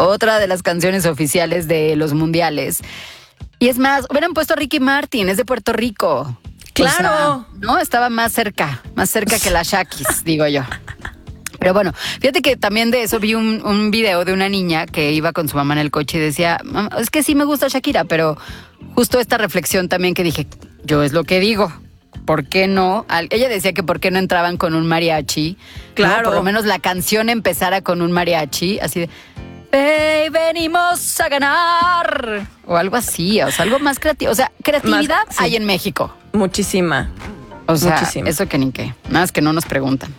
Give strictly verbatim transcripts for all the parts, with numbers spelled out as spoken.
Otra de las canciones oficiales de los mundiales. Y es más, hubieran puesto a Ricky Martin, es de Puerto Rico. Claro. O sea, no, estaba más cerca, más cerca que la Shakis, digo yo. Pero bueno, fíjate que también de eso vi un, un video de una niña que iba con su mamá en el coche y decía, es que sí me gusta Shakira, pero justo esta reflexión también que dije, yo es lo que digo. ¿Por qué no? Ella decía que por qué no entraban con un mariachi. Claro. ¿No? Por lo menos la canción empezara con un mariachi, así de, hey, venimos a ganar. O algo así, o sea, algo más creativo. O sea, creatividad Más, sí. hay en México. Muchísima. O sea, Muchísima. eso que ni qué. Nada más que no nos preguntan.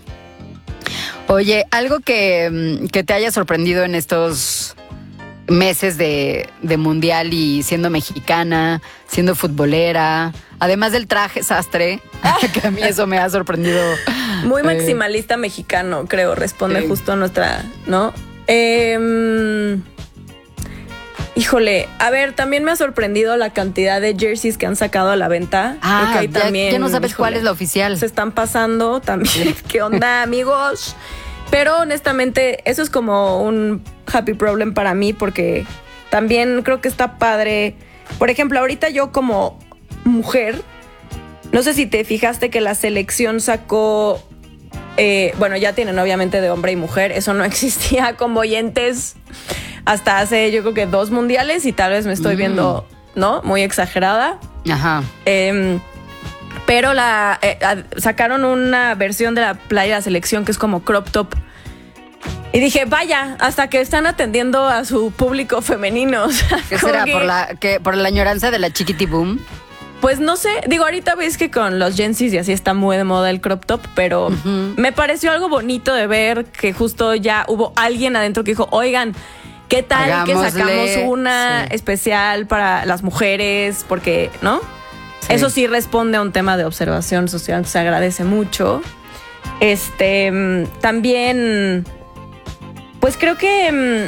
Oye, algo que, que te haya sorprendido en estos meses de, de mundial y siendo mexicana, siendo futbolera, además del traje sastre, que a mí eso me ha sorprendido. Muy maximalista eh, mexicano, creo, responde eh. justo a nuestra, ¿no? Eh, híjole, a ver, también me ha sorprendido la cantidad de jerseys que han sacado a la venta. Ah, Creo que ahí ya, también, ya no sabes híjole, cuál es la oficial. Se están pasando también. ¿Qué onda, amigos? Pero honestamente, eso es como un happy problem para mí, porque también creo que está padre. Por ejemplo, ahorita yo como mujer, no sé si te fijaste que la selección sacó, eh, bueno, ya tienen obviamente de hombre y mujer, eso no existía con Boyentes hasta hace yo creo que dos mundiales y tal vez me estoy mm. viendo, ¿no? Muy exagerada. Ajá. Eh, pero la eh, sacaron una versión de la playa de la selección que es como crop top. Y dije, vaya, hasta que están atendiendo a su público femenino. O sea, ¿qué será? Que, ¿Por la que por la añoranza de la chiquitiboom? Pues no sé, digo, ahorita ves que con los Gen Zs y así está muy de moda el crop top, pero uh-huh. me pareció algo bonito de ver que justo ya hubo alguien adentro que dijo, oigan, ¿qué tal Hagámosle, que sacamos una sí. especial para las mujeres? Porque, ¿no? Sí. Eso sí responde a un tema de observación social, se agradece mucho. Este, también, pues creo que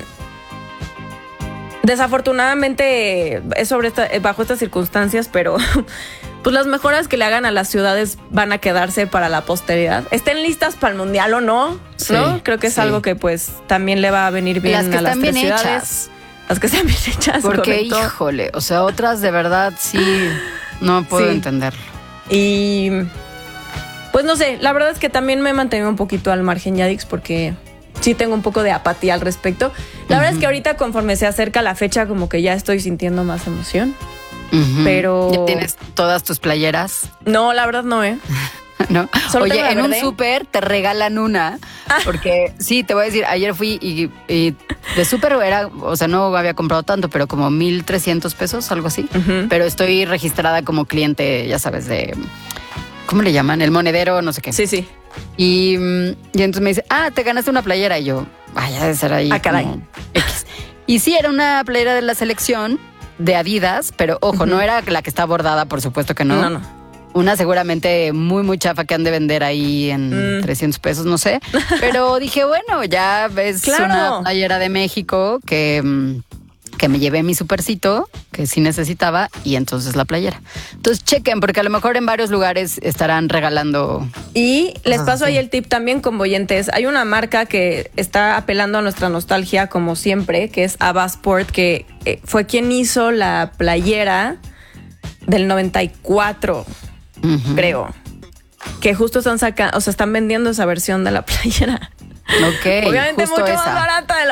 desafortunadamente es sobre esta, bajo estas circunstancias, pero pues las mejoras que le hagan a las ciudades van a quedarse para la posteridad. Estén listas para el mundial o no, sí, ¿no? Creo que es sí. algo que pues también le va a venir bien las que a las están tres bien ciudades. Hechas. Las que están bien hechas. Porque, correcto. híjole, o sea, otras de verdad sí no puedo sí. entenderlo. Y pues no sé, la verdad es que también me he mantenido un poquito al margen, Yadix, porque sí tengo un poco de apatía al respecto. La uh-huh. verdad es que ahorita conforme se acerca la fecha como que ya estoy sintiendo más emoción. Uh-huh. Pero... ¿Ya tienes todas tus playeras? No, la verdad no, ¿eh? ¿No? Oye, en un súper te regalan una, porque sí, te voy a decir, ayer fui y, y de súper era, o sea, no había comprado tanto, pero como mil trescientos pesos, algo así. Uh-huh. Pero estoy registrada como cliente, ya sabes, de, ¿cómo le llaman? El monedero, no sé qué. Sí, sí. Y, y entonces me dice, ah, te ganaste una playera. Y yo, vaya, de ser ahí. Ah, caray. X. Y sí, era una playera de la selección de Adidas, pero ojo, uh-huh. no era la que está bordada, por supuesto que no. No, no. Una seguramente muy, muy chafa que han de vender ahí en mm. trescientos pesos, no sé. Pero dije, bueno, ya ves claro. una playera de México que, que me llevé mi supercito, que sí necesitaba, y entonces la playera. Entonces chequen, porque a lo mejor en varios lugares estarán regalando. Y les paso ahí el tip también con Boyentes. Hay una marca que está apelando a nuestra nostalgia, como siempre, que es Ava Sport, que fue quien hizo la playera del noventa y cuatro. Uh-huh. Creo que justo están sacando, o sea, están vendiendo esa versión de la playera. Ok, obviamente justo mucho esa. más barata de